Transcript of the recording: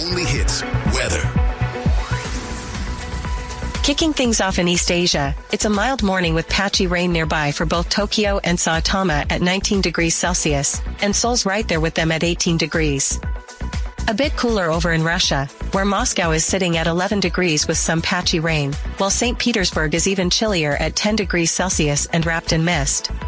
only hits weather. Kicking things off in East Asia, it's a mild morning with patchy rain nearby for both Tokyo and Saitama at 19 degrees Celsius, and Seoul's right there with them at 18 degrees. A bit cooler over in Russia, where Moscow is sitting at 11 degrees with some patchy rain, while St. Petersburg is even chillier at 10 degrees Celsius and wrapped in mist.